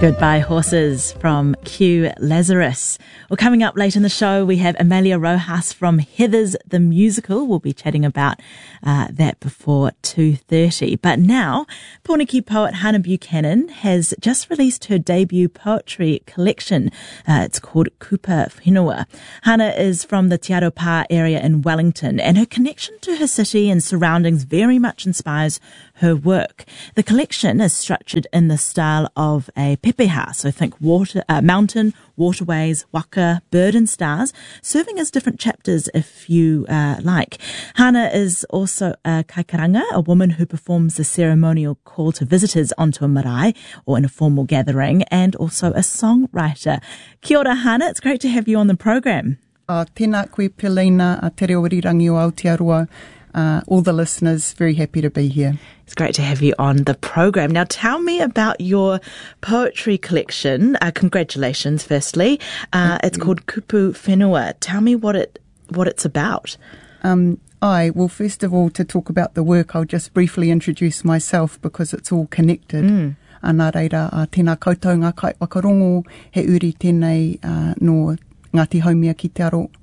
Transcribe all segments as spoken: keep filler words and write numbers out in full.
Goodbye Horses from Q Lazarus. Well, coming up late in the show, we have Amalia Rojas from Heathers the Musical. We'll be chatting about uh, that before two thirty. But now, Pōneke poet Hannah Buchanan has just released her debut poetry collection. Uh, it's called Kupa Whenua. Hannah is from the Te Aropa area in Wellington, and her connection to her city and surroundings very much inspires her work. The collection is structured in the style of a pepeha, so think water, uh, mountain, waterways, waka, bird and stars, serving as different chapters if you uh, like. Hannah is also a kaikaranga, a woman who performs the ceremonial call to visitors onto a marae or in a formal gathering, and also a songwriter. Kia ora, Hannah, it's great to have you on the program. Uh, tēnā koe Pelina, a te reo rirangi o Aotearoa. Uh, all the listeners, very happy to be here. It's great to have you on the program. Now, tell me about your poetry collection. Uh, congratulations, firstly. Uh, it's you. called Kupa Whenua. Tell me what it what it's about. Um, I, well, first of all, to talk about the work, I'll just briefly introduce myself because it's all connected. Mm. Anā reira, uh, tēnā koutou ngā kai wakarongo, he uri tēnei uh, no Ngāti Haumia ki te aro.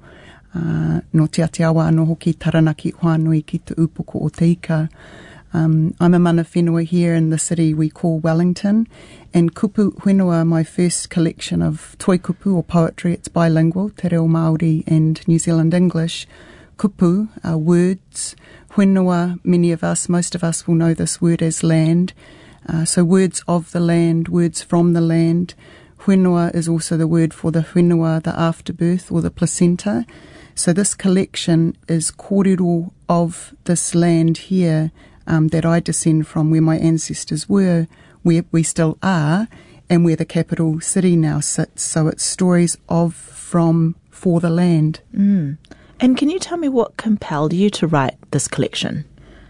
Uh, no te Atiawa anō hoki Taranaki Whānui ki te upoko o te ika. Um, I'm a mana whenua here in the city we call Wellington, and Kupa Whenua, my first collection of toi kupu or poetry, it's bilingual, te reo Māori and New Zealand English. Kupu are words. Whenua, many of us, most of us will know this word as land. Uh, so words of the land, words from the land. Whenua is also the word for the whenua, the afterbirth or the placenta. So this collection is kōrero of this land here um, that I descend from, where my ancestors were, where we still are, and where the capital city now sits. So it's stories of, from, for the land. Mm. And can you tell me what compelled you to write this collection?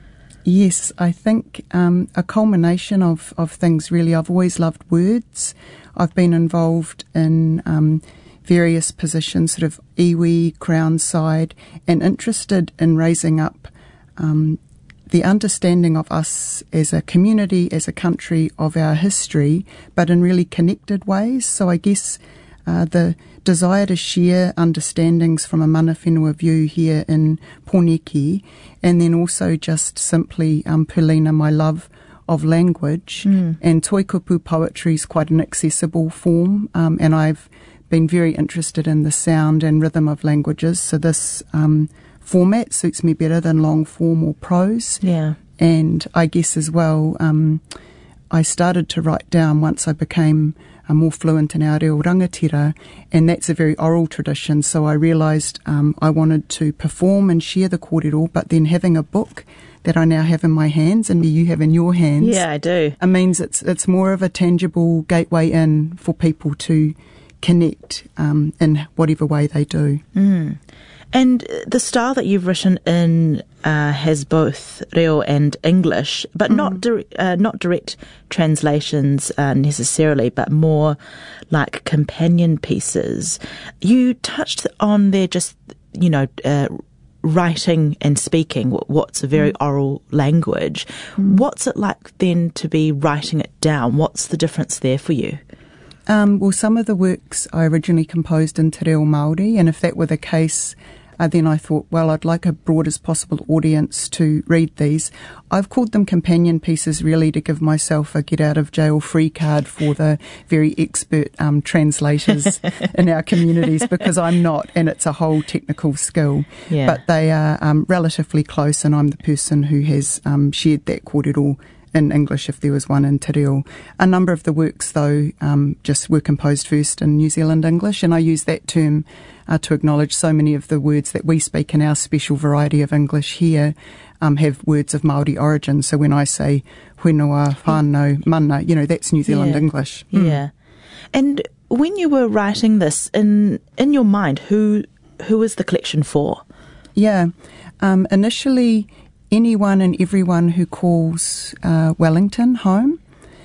Yes, I think um, a culmination of, of things, really. I've always loved words. I've been involved in um, various positions, sort of iwi, crown side, and interested in raising up um, the understanding of us as a community, as a country, of our history, but in really connected ways. So I guess uh, the desire to share understandings from a mana whenua view here in Pōneke, and then also just simply um, Pelina, my love of language, mm. and toi kupu poetry is quite an accessible form, um, and I've been very interested in the sound and rhythm of languages, so this um, format suits me better than long form or prose. Yeah. And I guess as well, um, I started to write down once I became uh, more fluent in our reo rangatira, and that's a very oral tradition, so I realised um, I wanted to perform and share the kōrero, but then having a book that I now have in my hands and you have in your hands. Yeah, I do. It means it's it's more of a tangible gateway in for people to connect um, in whatever way they do. Mm. And the style that you've written in uh, has both reo and English, but mm. not di- uh, not direct translations uh, necessarily, but more like companion pieces. You touched on there just, you know, uh, writing and speaking, what's a very mm. oral language. Mm. What's it like then to be writing it down? What's the difference there for you? Um, well, some of the works I originally composed in te reo Māori, and if that were the case, uh, then I thought, well, I'd like a broadest possible audience to read these. I've called them companion pieces really to give myself a get out of jail free card for the very expert um, translators in our communities, because I'm not, and it's a whole technical skill. Yeah. But they are um, relatively close, and I'm the person who has um, shared that kōrero in English if there was one in te reo. A number of the works, though, um, just were composed first in New Zealand English, and I use that term uh, to acknowledge so many of the words that we speak in our special variety of English here um, have words of Māori origin. So when I say whenua, whānau, mana, you know, that's New Zealand yeah. English. Mm. Yeah. And when you were writing this, in in your mind, who who is the collection for? Yeah. Um, initially, anyone and everyone who calls uh, Wellington home,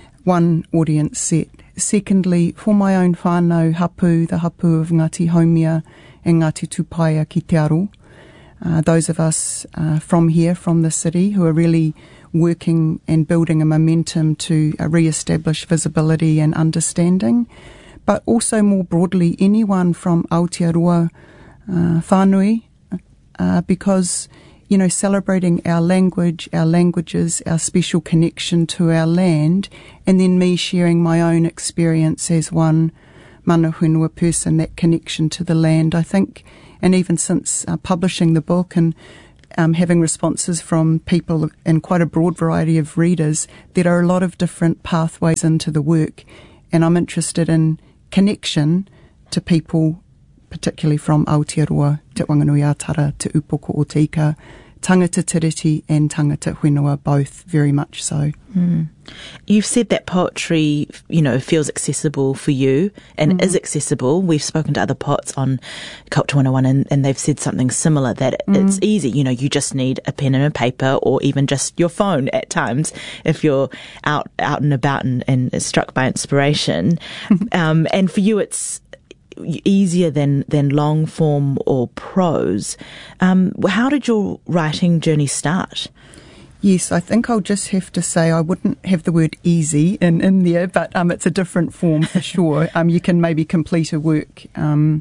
one audience set. Secondly, for my own whānau hapu, the hapu of Ngāti Haumia and Ngāti Tupaia ki te aro. Uh, those of us uh, from here, from the city, who are really working and building a momentum to uh, re-establish visibility and understanding. But also more broadly, anyone from Aotearoa uh, whānui, uh, because, you know, celebrating our language, our languages, our special connection to our land, and then me sharing my own experience as one mana whenua person, that connection to the land. I think, and even since uh, publishing the book and um, having responses from people and quite a broad variety of readers, there are a lot of different pathways into the work, and I'm interested in connection to people, particularly from Aotearoa, Te Wanganui-a-Tara, Te Upoko o Te Ika, tangata tiriti and tangata whenua, both very much so. Mm. You've said that poetry, you know, feels accessible for you and mm. is accessible. We've spoken to other poets on Culture one oh one and, and they've said something similar, that mm. it's easy. You know, you just need a pen and a paper, or even just your phone at times if you're out out and about and, and struck by inspiration. um, and for you, it's easier than, than long form or prose. Um, how did your writing journey start? Yes, I think I'll just have to say I wouldn't have the word easy in, in there, but um, it's a different form for sure. Um, you can maybe complete a work um,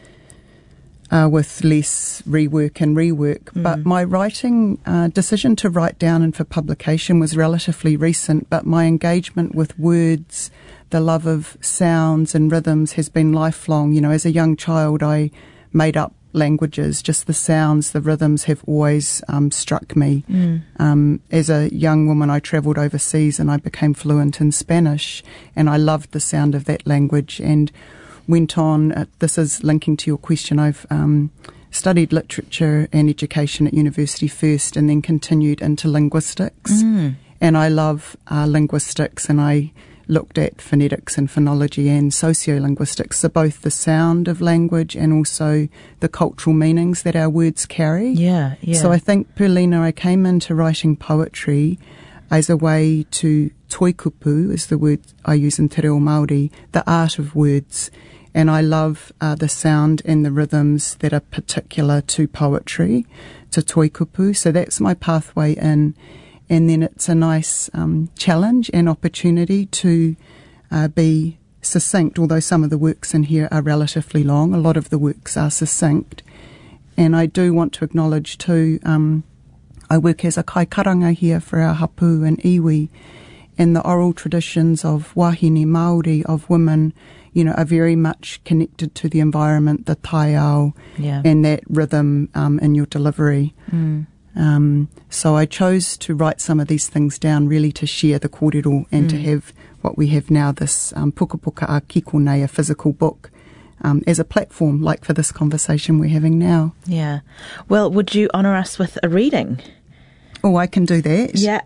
uh, with less rework and rework. Mm. But my writing uh, decision to write down and for publication was relatively recent, but my engagement with words, the love of sounds and rhythms has been lifelong. You know, as a young child, I made up languages. Just the sounds, the rhythms have always um, struck me. Mm. Um, as a young woman, I travelled overseas and I became fluent in Spanish, and I loved the sound of that language and went on. Uh, this is linking to your question. I've um, studied literature and education at university first, and then continued into linguistics. Mm. And I love uh, linguistics, and I looked at phonetics and phonology and sociolinguistics, so both the sound of language and also the cultural meanings that our words carry. Yeah, yeah. So I think, Perlina, I came into writing poetry as a way to toikupu, is the word I use in Te Reo Māori, the art of words. And I love uh, the sound and the rhythms that are particular to poetry, to toikupu. So that's my pathway in. And then it's a nice um, challenge and opportunity to uh, be succinct, although some of the works in here are relatively long. A lot of the works are succinct. And I do want to acknowledge too, um, I work as a kaikaranga here for our hapu and iwi, and the oral traditions of wahine Māori, of women, you know, are very much connected to the environment, the taiao, yeah. and that rhythm um, in your delivery. Mm. Um, so I chose to write some of these things down really to share the kōrero and mm. to have what we have now, this um, Puka Puka a Kiko Nei, a physical book, um, as a platform, like for this conversation we're having now. Yeah. Well, would you honour us with a reading? Oh, I can do that. Yeah.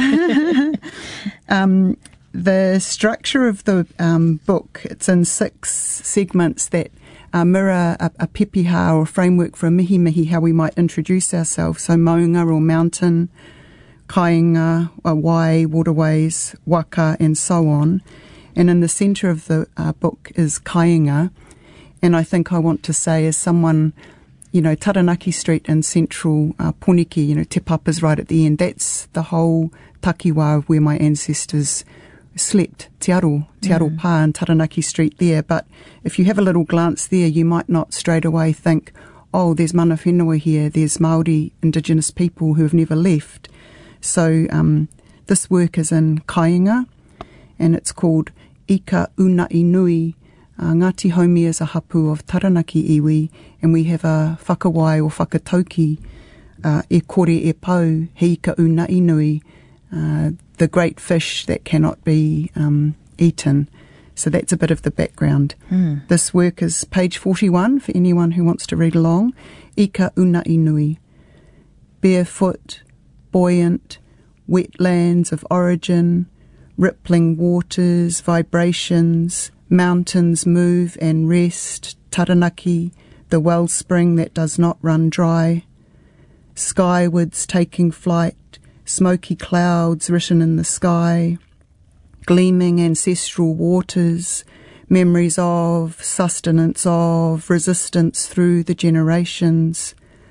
um, the structure of the um, book, it's in six segments that Uh, mirror a, a pepeha or framework for a mihi mihi, how we might introduce ourselves. So maunga or mountain, kainga, uh, wai, waterways, waka, and so on. And in the centre of the uh, book is kainga. And I think I want to say, as someone, you know, Taranaki Street in central uh, Poniki, you know, Te Papa's right at the end, that's the whole takiwā of where my ancestors slept, Te Aro, Te Aro mm. Pā and Taranaki Street there. But if you have a little glance there, you might not straight away think, oh, there's mana whenua here, there's Māori Indigenous people who have never left. So um, this work is in Kainga, and it's called Ika Unai Nui. Uh, Ngāti Haumi is a hapu of Taranaki iwi, and we have a whakawai or whakatauki, uh, e kore e pau, he ika unai nui, uh, the great fish that cannot be um, eaten. So that's a bit of the background. Mm. This work is page forty-one for anyone who wants to read along. Ika unai nui. Barefoot, buoyant, wetlands of origin, rippling waters, vibrations, mountains move and rest, Taranaki, the wellspring that does not run dry. Skywards taking flight, smoky clouds written in the sky, gleaming ancestral waters, memories of, sustenance of, resistance through the generations.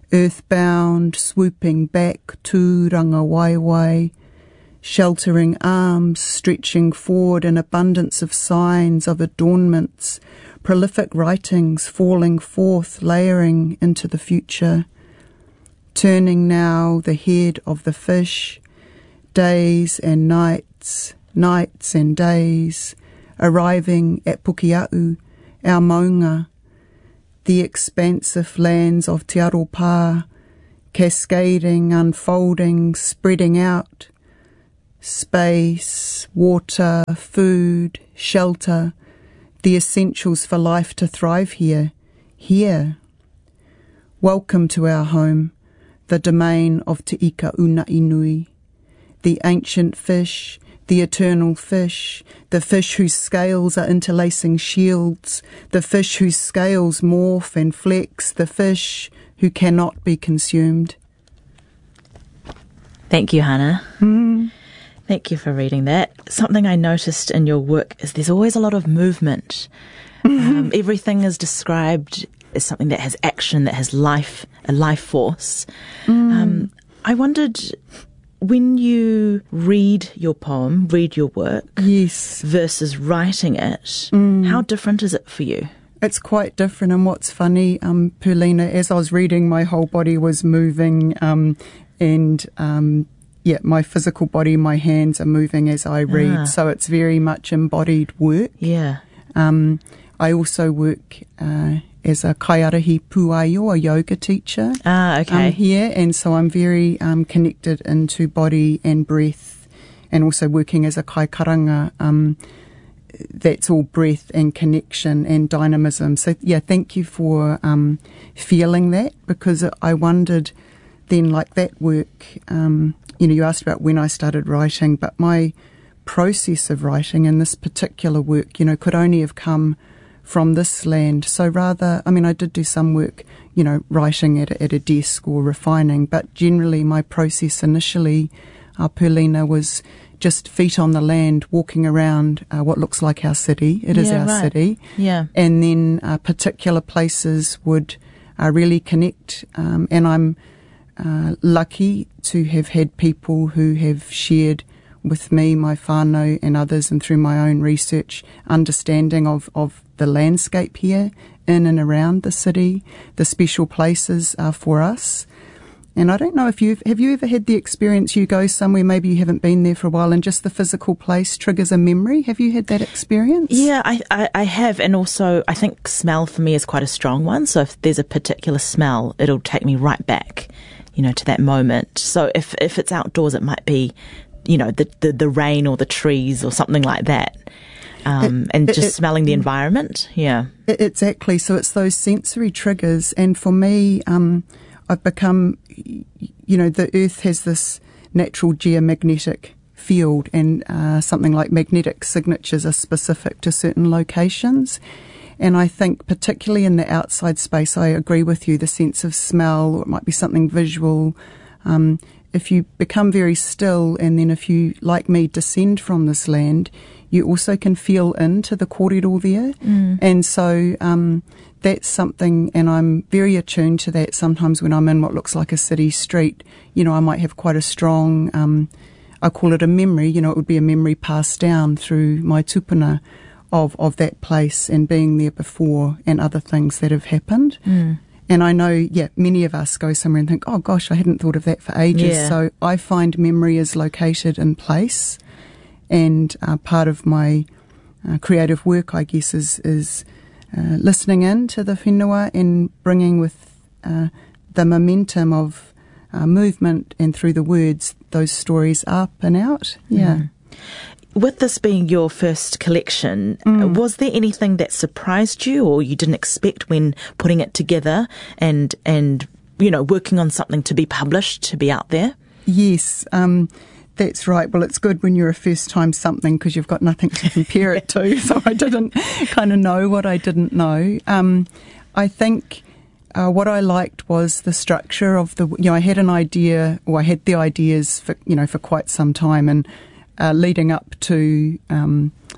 earthbound, swooping back, tūranga waiwai, sheltering arms stretching forward, an abundance of signs, of adornments, prolific writings falling forth, layering into the future. Turning now the head of the fish, days and nights, nights and days, arriving at Pukea'u, our maunga, the expansive lands of Te Aropa, cascading, unfolding, spreading out, space, water, food, shelter, the essentials for life to thrive here, here. Welcome to our home, the domain of Te Ika Una Inui, the ancient fish, the eternal fish, the fish whose scales are interlacing shields, the fish whose scales morph and flex, the fish who cannot be consumed. Thank you, Hannah. Mm. Thank you for reading that. Something I noticed in your work is there's always a lot of movement. Mm-hmm. Um, everything is described as something that has action, that has life, a life force. Mm. Um, I wondered, when you read your poem, read your work, yes, versus writing it, mm. how different is it for you? It's quite different, and what's funny, um, Perlina, as I was reading, my whole body was moving, um, and um, yeah, my physical body, my hands are moving as I read, ah. so it's very much embodied work. Yeah. Um, I also work uh, as a kaiarahi puaio, a yoga teacher. Ah, okay. Um, here, and so I'm very um, connected into body and breath, and also working as a kaikaranga. Um, that's all breath and connection and dynamism. So, yeah, thank you for um, feeling that, because I wondered then, like that work, um, you know, you asked about when I started writing, but my process of writing in this particular work, you know, could only have come from this land. So rather, I mean, I did do some work, you know, writing at a, at a desk or refining, but generally my process initially, uh, Perlina, was just feet on the land, walking around uh, what looks like our city. It is yeah, our right. city. Yeah. And then uh, particular places would uh, really connect. Um, and I'm uh, lucky to have had people who have shared with me, my whānau and others, and through my own research, understanding of, of the landscape here in and around the city, the special places uh, for us. And I don't know if you've, have you ever had the experience you go somewhere, maybe you haven't been there for a while, and just the physical place triggers a memory? Have you had that experience? Yeah, I, I, I have. And also, I think smell for me is quite a strong one. So if there's a particular smell, it'll take me right back, you know, to that moment. So if, if it's outdoors, it might be, you know, the, the, the rain or the trees or something like that. Um, it, and it, just it, smelling the environment. Yeah. It, exactly. So it's those sensory triggers. And for me, um, I've become, you know, the earth has this natural geomagnetic field, and uh, something like magnetic signatures are specific to certain locations. And I think particularly in the outside space, I agree with you, the sense of smell, or it might be something visual. Um, if you become very still, and then if you, like me, descend from this land, you also can feel into the kōrero there. Mm. And so um, that's something, and I'm very attuned to that sometimes when I'm in what looks like a city street. You know, I might have quite a strong, um, I call it a memory, you know, it would be a memory passed down through my tupuna of, of that place and being there before, and other things that have happened. Mm. And I know, yeah, many of us go somewhere and think, oh gosh, I hadn't thought of that for ages. Yeah. So I find memory is located in place. And uh, part of my uh, creative work, I guess, is, is uh, listening in to the whenua and bringing with uh, the momentum of uh, movement, and through the words, those stories up and out. Yeah. Mm. With this being your first collection, mm. was there anything that surprised you or you didn't expect when putting it together and, and you know, working on something to be published, to be out there? Yes, um, that's right. Well, it's good when you're a first-time something, because you've got nothing to compare it to. So I didn't kind of know what I didn't know. Um, I think uh, what I liked was the structure of the, you know, I had an idea, or I had the ideas for, you know, for quite some time, and Uh, leading up to um,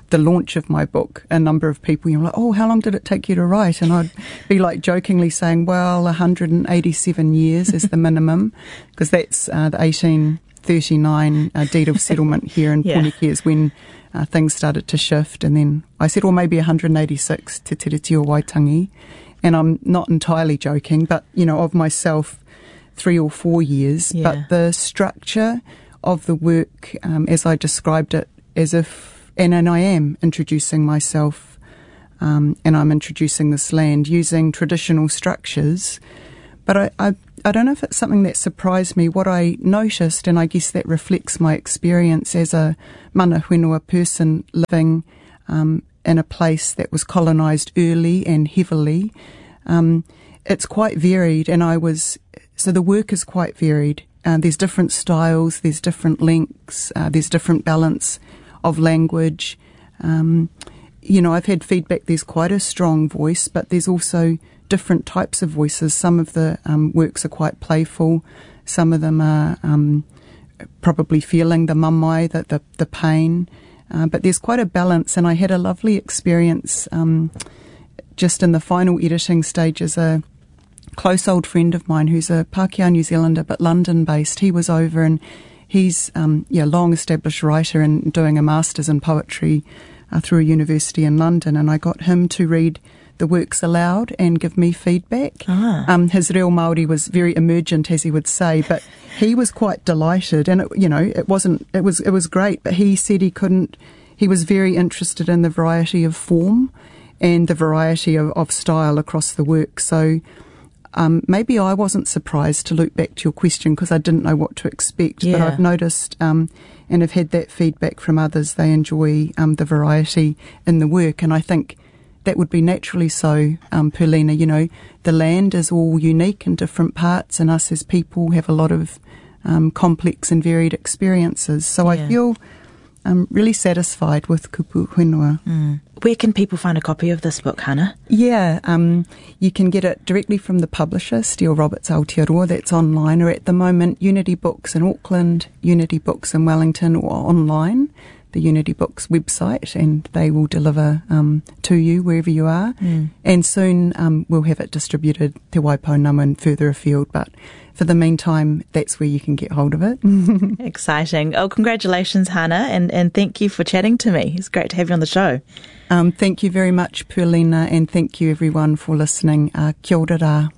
the launch of my book, a number of people, you're like, oh, how long did it take you to write? And I'd be like jokingly saying, well, one hundred eighty-seven years is the minimum, because that's uh, the eighteen thirty-nine uh, deed of settlement here in yeah. Pōneke is when uh, things started to shift. And then I said, well, maybe one hundred eighty-six, Te Tiriti o Waitangi. And I'm not entirely joking, but, you know, of myself, three or four years. Yeah. But the structure of the work, um, as I described it, as if And, and I am introducing myself um, and I'm introducing this land using traditional structures. But I, I, I don't know if it's something that surprised me. What I noticed, and I guess that reflects my experience as a mana whenua person living um, in a place that was colonised early and heavily, um, it's quite varied. And I was, so the work is quite varied. Uh, there's different styles, there's different lengths, uh, there's different balance of language. Um, you know, I've had feedback there's quite a strong voice, but there's also different types of voices. Some of the um, works are quite playful. Some of them are um, probably feeling the mamai, the, the, the pain. Uh, but there's quite a balance, and I had a lovely experience um, just in the final editing stages. A close old friend of mine who's a Pākehā New Zealander but London-based, he was over, and he's um, yeah, long-established writer and doing a master's in poetry uh, through a university in London, and I got him to read the works aloud and give me feedback. Ah. Um, his reo Māori was very emergent, as he would say, but he was quite delighted, and it, you know, it wasn't, it was, it was great. But he said he couldn't. He was very interested in the variety of form and the variety of, of style across the work. So. Um, maybe I wasn't surprised, to loop back to your question, because I didn't know what to expect. Yeah. But I've noticed um, and have had that feedback from others. They enjoy um, the variety in the work, and I think that would be naturally so, um, Perlina. You know, the land is all unique in different parts, and us as people have a lot of um, complex and varied experiences. So yeah. I feel I'm really satisfied with Kupu Whenua. Mm. Where can people find a copy of this book, Hannah? Yeah, um, you can get it directly from the publisher, Steele Roberts Aotearoa. That's online, or at the moment, Unity Books in Auckland, Unity Books in Wellington, or online, the Unity Books website, and they will deliver um, to you wherever you are. Mm. And soon um, we'll have it distributed Te Waipounamu and further afield, but for the meantime, that's where you can get hold of it. Exciting. Oh, congratulations, Hannah, and, and thank you for chatting to me. It's great to have you on the show. Um, thank you very much, Perlina, and thank you everyone for listening. Uh, kia ora rā.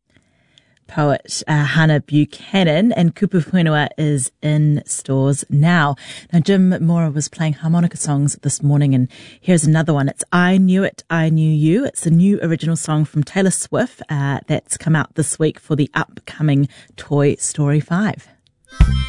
Poet uh, Hannah Buchanan, and Kupu Whenua is in stores now. Now, Jim Mora was playing harmonica songs this morning, and here's another one. It's I Knew It, I Knew You. It's a new original song from Taylor Swift uh, that's come out this week for the upcoming Toy Story five.